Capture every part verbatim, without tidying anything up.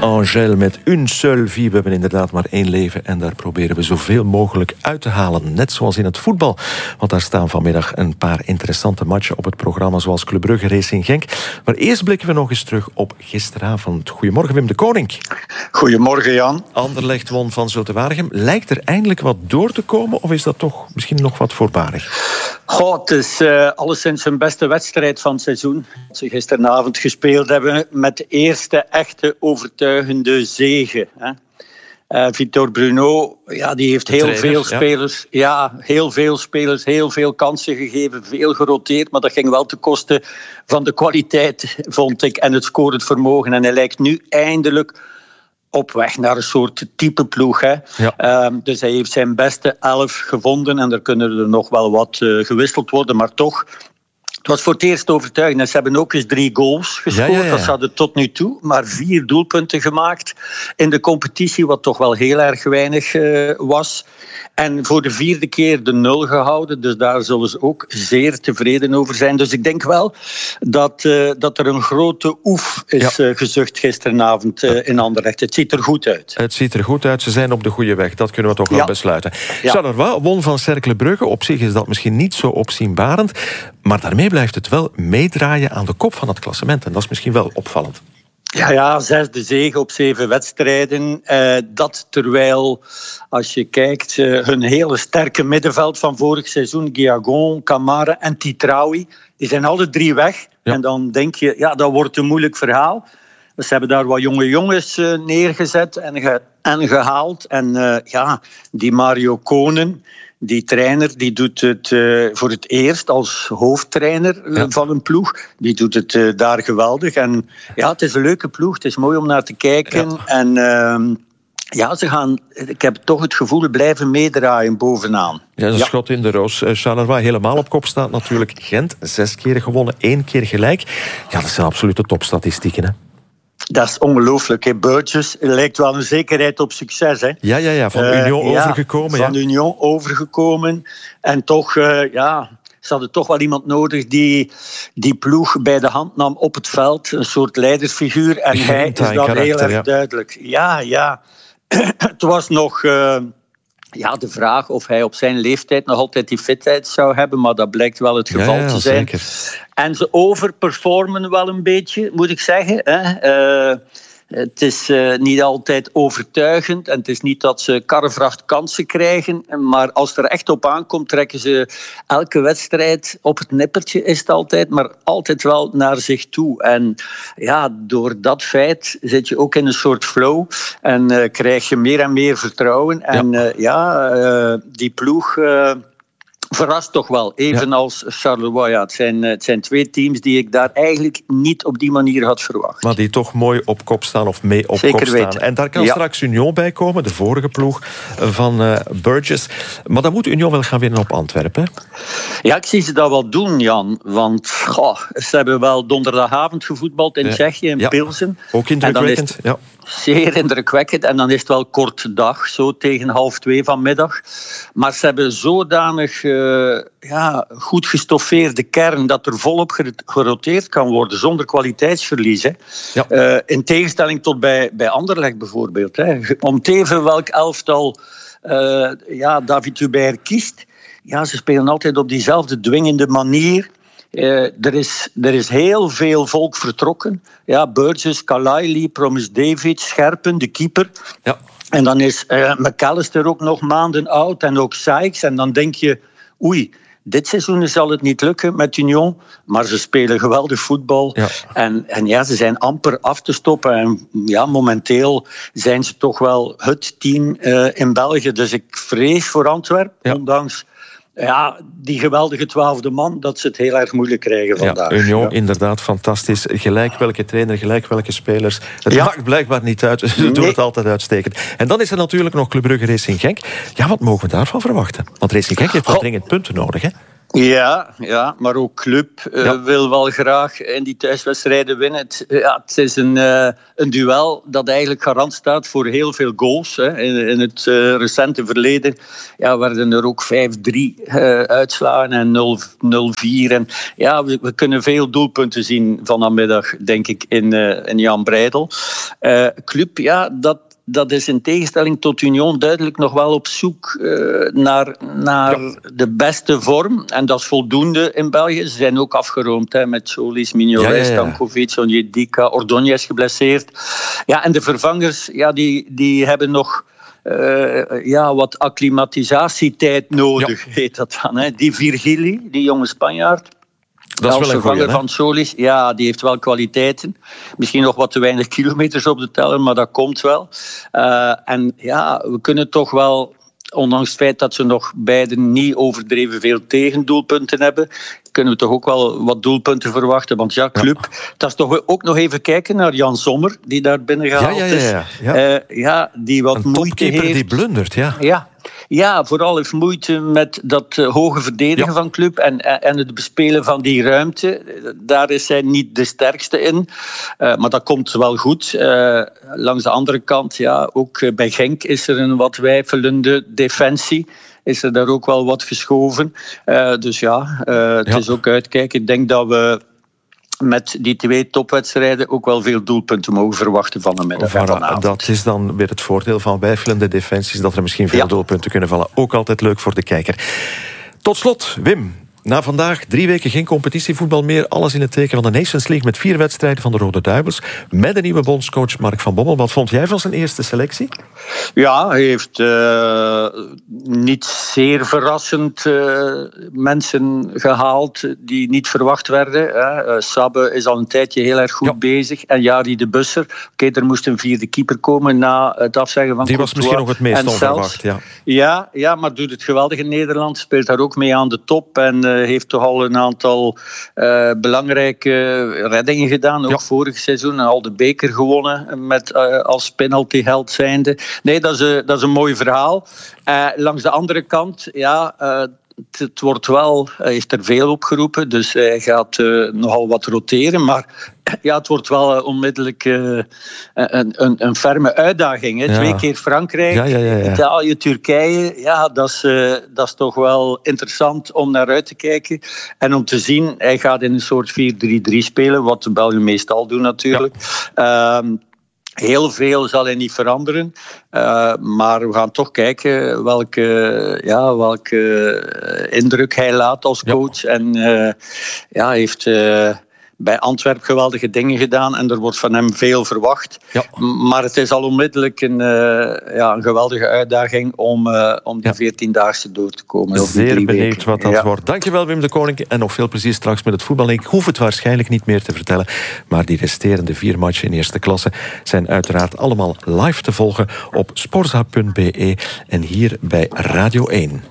Angèle met Une Seule Vie. We hebben inderdaad maar één leven en daar proberen we zoveel mogelijk uit te halen. Net zoals in het voetbal. Want daar staan vanmiddag een paar interessante matchen op het programma, zoals Club Brugge Racing Genk. Maar eerst blikken we nog eens terug op gisteravond. Goedemorgen, Wim de Koning. Goedemorgen, Jan. Anderlecht won van Zulte Waregem. Lijkt er eindelijk wat door te komen, of is dat toch misschien nog wat voorbarig? Goh, het is uh, alleszins hun beste wedstrijd van het seizoen. Dat ze gisteravond gespeeld hebben met de eerste echte overtuigende zege. Hè. Uh, Victor Bruno, ja, die heeft heel trainer, veel spelers, ja. ja, heel veel spelers, heel veel kansen gegeven, veel geroteerd, maar dat ging wel ten koste van de kwaliteit, vond ik, en het scorend vermogen. En hij lijkt nu eindelijk op weg naar een soort type ploeg. Hè. Ja. Um, dus hij heeft zijn beste elf gevonden en er kunnen er nog wel wat uh, gewisseld worden, maar toch. Het was voor het eerst overtuigend. En ze hebben ook eens drie goals gescoord. Ja, ja, ja. Dat hadden tot nu toe. Maar vier doelpunten gemaakt in de competitie, wat toch wel heel erg weinig uh, was. En voor de vierde keer de nul gehouden. Dus daar zullen ze ook zeer tevreden over zijn. Dus ik denk wel dat, uh, dat er een grote oef is ja. uh, gezucht gisteravond uh, in Anderlecht. Het ziet er goed uit. Het ziet er goed uit. Ze zijn op de goede weg. Dat kunnen we toch wel ja. besluiten. Ja. Charleroi won van Cercle Brugge. Op zich is dat misschien niet zo opzienbarend. Maar daarmee blijft het wel meedraaien aan de kop van het klassement. En dat is misschien wel opvallend. Ja, ja, zesde zege op zeven wedstrijden. Uh, dat terwijl, als je kijkt, uh, hun hele sterke middenveld van vorig seizoen, Guillagon, Camara en Titraoui, die zijn alle drie weg. Ja. En dan denk je, ja, dat wordt een moeilijk verhaal. Dus ze hebben daar wat jonge jongens uh, neergezet en, ge- en gehaald. En uh, ja, die Mario Konen, die trainer, die doet het uh, voor het eerst als hoofdtrainer uh, ja. van een ploeg. Die doet het uh, daar geweldig. En ja, het is een leuke ploeg. Het is mooi om naar te kijken. Ja. En uh, ja, ze gaan, ik heb toch het gevoel, blijven meedraaien bovenaan. Ja, dat is een ja. schot in de roos. Uh, Charleroi helemaal op kop staat natuurlijk. Gent, zes keer gewonnen, één keer gelijk. Ja, dat zijn absolute topstatistieken, hè? Dat is ongelooflijk. Hè. Burgess lijkt wel een zekerheid op succes. Hè. Ja, ja, ja, van uh, Union overgekomen. Ja, van ja. Union overgekomen. En toch, uh, ja, ze hadden toch wel iemand nodig die die ploeg bij de hand nam op het veld. Een soort leidersfiguur. En ja, hij is dan heel erg ja. duidelijk. Ja, ja. Het was nog Uh, Ja, de vraag of hij op zijn leeftijd nog altijd die fitheid zou hebben, maar dat blijkt wel het geval ja, ja, te zijn. Zeker. En ze overperformen wel een beetje, moet ik zeggen. Hè. Uh, het is uh, niet altijd overtuigend en het is niet dat ze karrevracht kansen krijgen, maar als het er echt op aankomt, trekken ze elke wedstrijd op het nippertje, is het altijd, maar altijd wel naar zich toe. En ja, door dat feit zit je ook in een soort flow en uh, krijg je meer en meer vertrouwen. En ja, uh, ja uh, die ploeg Uh, verrast toch wel, evenals ja. Charleroi. Ja, het, zijn, het zijn twee teams die ik daar eigenlijk niet op die manier had verwacht. Maar die toch mooi op kop staan of mee op Zeker kop staan. weten. En daar kan ja. straks Union bij komen, de vorige ploeg van uh, Burgess. Maar dan moet Union wel gaan winnen op Antwerpen. Ja, ik zie ze dat wel doen, Jan. Want goh, ze hebben wel donderdagavond gevoetbald in ja. Tsjechië, in ja. Pilsen. Ook indrukwekkend, ja. Zeer indrukwekkend. En dan is het wel kort dag, zo tegen half twee vanmiddag. Maar ze hebben zodanig uh, ja, goed gestoffeerde kern dat er volop geroteerd kan worden zonder kwaliteitsverlies. Hè. Ja. Uh, in tegenstelling tot bij, bij Anderlecht bijvoorbeeld. Hè. Om te even welk elftal uh, ja, David Hubert kiest. Ja, ze spelen altijd op diezelfde dwingende manier. Uh, er, is, er is heel veel volk vertrokken. Ja, Burgess, Kalaili, Promes David, Scherpen, de keeper. Ja. En dan is uh, McAllister ook nog maanden oud en ook Sykes. En dan denk je, oei, dit seizoen zal het niet lukken met Union. Maar ze spelen geweldig voetbal. Ja. En, en ja, ze zijn amper af te stoppen. En ja, momenteel zijn ze toch wel het team uh, in België. Dus ik vrees voor Antwerpen, ja. ondanks ja, die geweldige twaalfde man, dat ze het heel erg moeilijk krijgen vandaag. Ja, Union, ja. inderdaad, fantastisch. Gelijk welke trainer, gelijk welke spelers. Het ja. maakt blijkbaar niet uit. Ze nee. doen het altijd uitstekend. En dan is er natuurlijk nog Club Brugge Racing Genk. Ja, wat mogen we daarvan verwachten? Want Racing Genk heeft wel dringend punten nodig, hè? Ja, ja, maar ook Club uh, ja. wil wel graag in die thuiswedstrijden winnen. Het, ja, het is een, uh, een duel dat eigenlijk garant staat voor heel veel goals. Hè. In, in het uh, recente verleden ja, werden er ook vijf drie uh, uitslagen en nul vier. En, ja, we, we kunnen veel doelpunten zien vanmiddag, denk ik, in, uh, in Jan Breidel. Uh, Club, ja, dat... Dat is in tegenstelling tot Union duidelijk nog wel op zoek uh, naar, naar ja. de beste vorm. En dat is voldoende in België. Ze zijn ook afgeroomd hè, met Solis, Mignolet, ja, ja, ja. Stankovic, Onyedika, Ordóñez geblesseerd. Ja, en de vervangers ja, die, die hebben nog... Uh, ja, wat acclimatisatietijd nodig, ja. heet dat dan. Hè. Die Virgili, die jonge Spanjaard. Dat is wel een vervanger van Solis, ja, die heeft wel kwaliteiten. Misschien nog wat te weinig kilometers op de teller, maar dat komt wel. Uh, en ja, we kunnen toch wel, ondanks het feit dat ze nog beiden niet overdreven veel tegendoelpunten hebben, kunnen we toch ook wel wat doelpunten verwachten. Want ja, Club, ja. dat is toch ook nog even kijken naar Jan Sommer, die daar binnen gehaald ja, ja, ja, ja. ja. is. Uh, ja, die wat een moeite heeft. Die blundert, ja. Ja. Ja, vooral heeft moeite met dat uh, hoge verdedigen ja. van Club en, en het bespelen van die ruimte. Daar is hij niet de sterkste in. Uh, maar dat komt wel goed. Uh, langs de andere kant, ja, ook uh, bij Genk is er een wat weifelende defensie. Is er daar ook wel wat geschoven. Uh, dus ja, uh, het ja. is ook uitkijken. Ik denk dat we met die twee topwedstrijden ook wel veel doelpunten mogen verwachten van de middag en vanavond. Dat is dan weer het voordeel van wijfelende defensies, dat er misschien veel ja. doelpunten kunnen vallen. Ook altijd leuk voor de kijker. Tot slot, Wim. Na vandaag drie weken geen competitievoetbal meer. Alles in het teken van de Nations League met vier wedstrijden van de Rode Duivels. Met de nieuwe bondscoach Mark van Bommel. Wat vond jij van zijn eerste selectie? Ja, hij heeft uh, niet zeer verrassend uh, mensen gehaald die niet verwacht werden. Hè. Uh, Sabbe is al een tijdje heel erg goed ja. bezig. En Jari de Busser. Oké, okay, er moest een vierde keeper komen na het afzeggen van Die was misschien nog het meest onverwacht. Ja. Ja, ja, maar doet het geweldig in Nederland. Speelt daar ook mee aan de top. En uh, heeft toch al een aantal uh, belangrijke reddingen gedaan. Ook ja. vorig seizoen. En al de beker gewonnen met, uh, als penaltyheld zijnde. Nee, dat is, een, dat is een mooi verhaal. Uh, langs de andere kant, ja... Uh, Het wordt wel, hij heeft er veel opgeroepen, dus hij gaat uh, nogal wat roteren. Maar ja, het wordt wel uh, onmiddellijk uh, een, een, een ferme uitdaging. Hè. Ja. Twee keer Frankrijk, ja, ja, ja, ja. Italië, Turkije. Ja, dat is, uh, dat is toch wel interessant om naar uit te kijken. En om te zien, hij gaat in een soort vier drie drie spelen, wat de Belgen meestal doen natuurlijk. Ja. Um, Heel veel zal hij niet veranderen, uh, maar we gaan toch kijken welke, ja, welke indruk hij laat als coach. Ja. En uh, ja, hij heeft uh, bij Antwerpen geweldige dingen gedaan en er wordt van hem veel verwacht. Ja. Maar het is al onmiddellijk een, uh, ja, een geweldige uitdaging om, uh, om die veertiendaagse ja. door te komen. Zeer benieuwd wat dat ja. wordt. Dankjewel Wim de Koning en nog veel plezier straks met het voetbal. Ik hoef het waarschijnlijk niet meer te vertellen, maar die resterende vier matchen in eerste klasse zijn uiteraard allemaal live te volgen op sporza punt b e en hier bij Radio één.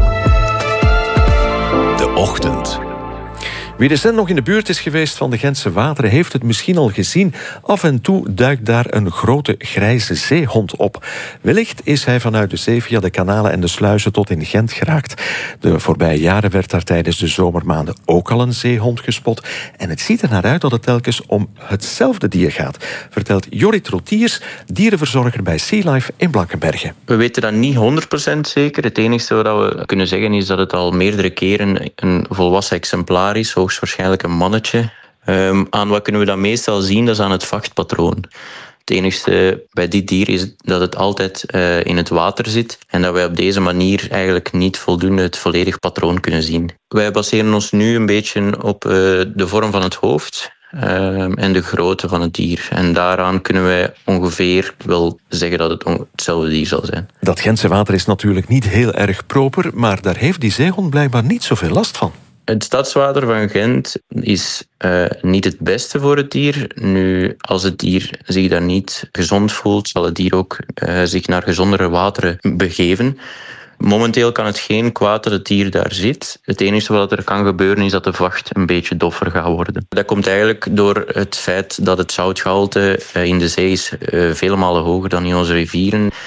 De Ochtend. Wie recent nog in de buurt is geweest van de Gentse wateren heeft het misschien al gezien. Af en toe duikt daar een grote grijze zeehond op. Wellicht is hij vanuit de zee via de kanalen en de sluizen tot in Gent geraakt. De voorbije jaren werd daar tijdens de zomermaanden ook al een zeehond gespot. En het ziet er naar uit dat het telkens om hetzelfde dier gaat, vertelt Jorrit Rotiers, dierenverzorger bij Sea Life in Blankenberge. We weten dat niet honderd procent zeker. Het enige wat we kunnen zeggen is dat het al meerdere keren een volwassen exemplaar is, hoogstwaarschijnlijk een mannetje. Um, aan wat kunnen we dat meestal zien? Dat is aan het vachtpatroon. Het enige bij dit dier is dat het altijd uh, in het water zit en dat wij op deze manier eigenlijk niet voldoende het volledig patroon kunnen zien. Wij baseren ons nu een beetje op uh, de vorm van het hoofd uh, en de grootte van het dier. En daaraan kunnen wij ongeveer wel zeggen dat het on- hetzelfde dier zal zijn. Dat Gentse water is natuurlijk niet heel erg proper, maar daar heeft die zeehond blijkbaar niet zoveel last van. Het stadswater van Gent is uh, niet het beste voor het dier. Nu, als het dier zich daar niet gezond voelt, zal het dier ook uh, zich naar gezondere wateren begeven. Momenteel kan het geen kwaad dat het dier daar zit. Het enige wat er kan gebeuren is dat de vacht een beetje doffer gaat worden. Dat komt eigenlijk door het feit dat het zoutgehalte in de zee is uh, vele malen hoger dan in onze rivieren.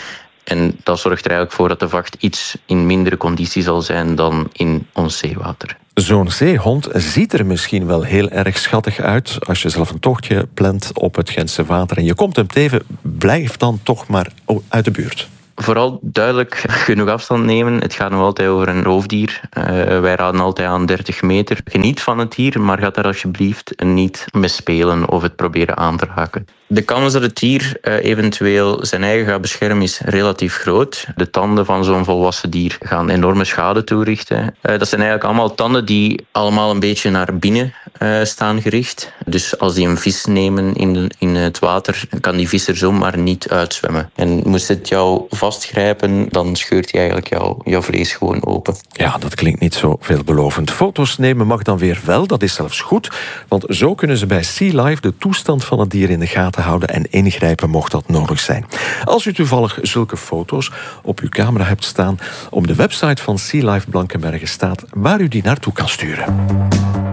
En dat zorgt er eigenlijk voor dat de vacht iets in mindere conditie zal zijn dan in ons zeewater. Zo'n zeehond ziet er misschien wel heel erg schattig uit. Als je zelf een tochtje plant op het Gentse water en je komt hem tegen, blijf dan toch maar uit de buurt. Vooral duidelijk genoeg afstand nemen. Het gaat nog altijd over een roofdier. Uh, wij raden altijd aan dertig meter. Geniet van het dier, maar ga daar alsjeblieft niet mee spelen of het proberen aan te raken. De kans dat het dier uh, eventueel zijn eigen gaat beschermen is relatief groot. De tanden van zo'n volwassen dier gaan enorme schade toerichten. Uh, dat zijn eigenlijk allemaal tanden die allemaal een beetje naar binnen uh, staan gericht. Dus als die een vis nemen in, de, in het water, kan die vis er zomaar niet uitzwemmen. En moest het jou vastgrijpen, dan scheurt hij eigenlijk jou, jouw vlees gewoon open. Ja, dat klinkt niet zo veelbelovend. Foto's nemen mag dan weer wel, dat is zelfs goed. Want zo kunnen ze bij Sea Life de toestand van het dier in de gaten houden en ingrijpen mocht dat nodig zijn. Als u toevallig zulke foto's op uw camera hebt staan, op de website van Sea Life Blankenberge staat waar u die naartoe kan sturen.